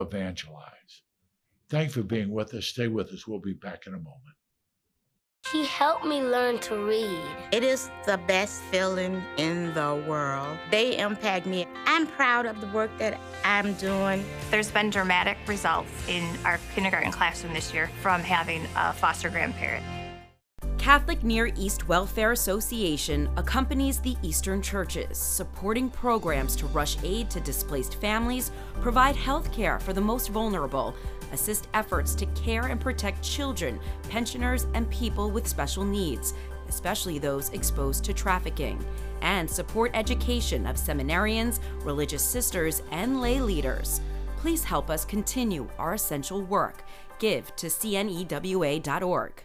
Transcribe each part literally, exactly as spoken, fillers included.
evangelize. Thanks for being with us. Stay with us. We'll be back in a moment. He helped me learn to read. It is the best feeling in the world. They impact me. I'm proud of the work that I'm doing. There's been dramatic results in our kindergarten classroom this year from having a foster grandparent. Catholic Near East Welfare Association accompanies the Eastern churches, supporting programs to rush aid to displaced families, provide health care for the most vulnerable, assist efforts to care and protect children, pensioners, and people with special needs, especially those exposed to trafficking, and support education of seminarians, religious sisters, and lay leaders. Please help us continue our essential work. Give to C N E W A dot org.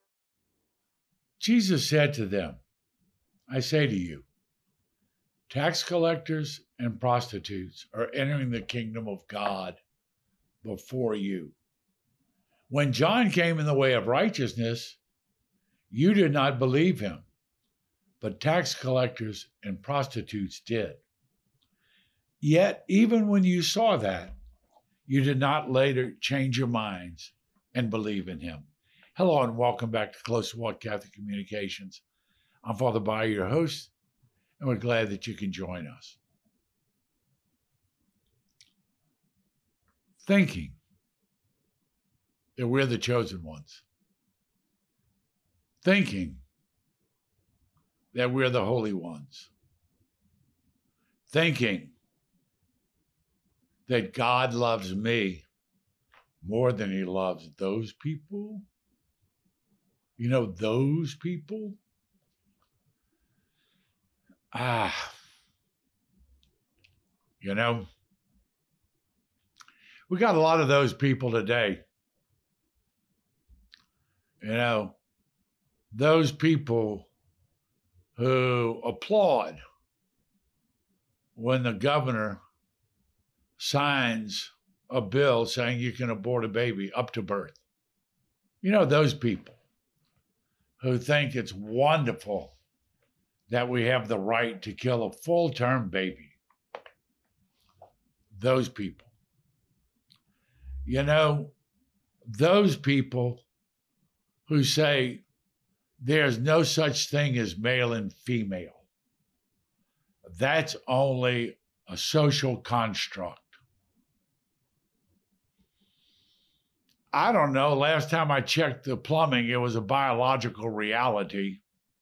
Jesus said to them, I say to you, tax collectors and prostitutes are entering the kingdom of God before you. When John came in the way of righteousness, you did not believe him, but tax collectors and prostitutes did. Yet, even when you saw that, you did not later change your minds and believe in him. Hello and welcome back to Close Walk Catholic Communications. I'm Father Bayer, your host, and we're glad that you can join us. Thinking that we're the chosen ones. Thinking that we're the holy ones. Thinking that God loves me more than he loves those people. You know, those people? Ah, you know, we got a lot of those people today. You know, those people who applaud when the governor signs a bill saying you can abort a baby up to birth. You know, those people who think it's wonderful that we have the right to kill a full-term baby. Those people. You know, those people who say there's no such thing as male and female. That's only a social construct. I don't know. Last time I checked the plumbing, it was a biological reality.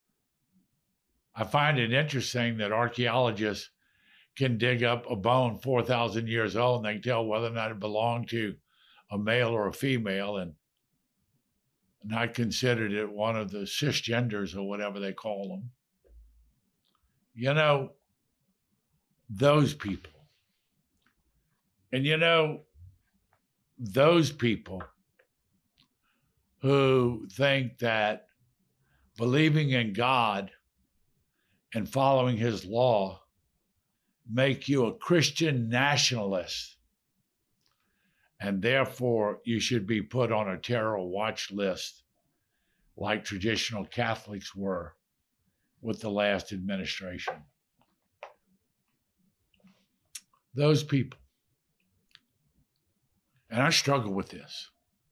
I find it interesting that archaeologists can dig up a bone four thousand years old and they can tell whether or not it belonged to a male or a female. And, and I considered it one of the cisgenders or whatever they call them. You know, those people. And you know, those people who think that believing in God and following his law make you a Christian nationalist, and therefore you should be put on a terror watch list like traditional Catholics were with the last administration. Those people. And I struggle with this.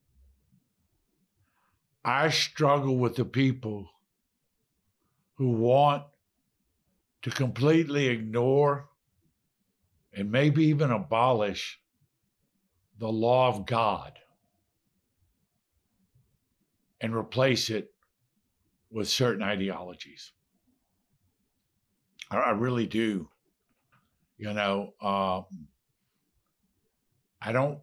I struggle with the people who want to completely ignore and maybe even abolish the law of God and replace it with certain ideologies. I, I really do. You know, um, I don't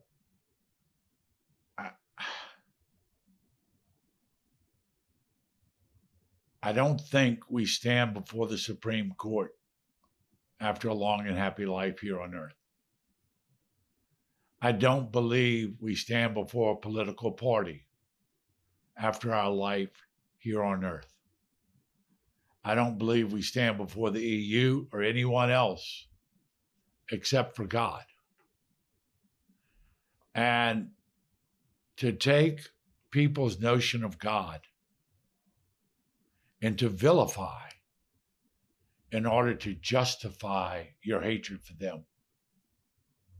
I don't think we stand before the Supreme Court after a long and happy life here on earth. I don't believe we stand before a political party after our life here on earth. I don't believe we stand before the E U or anyone else except for God. And to take people's notion of God and to vilify in order to justify your hatred for them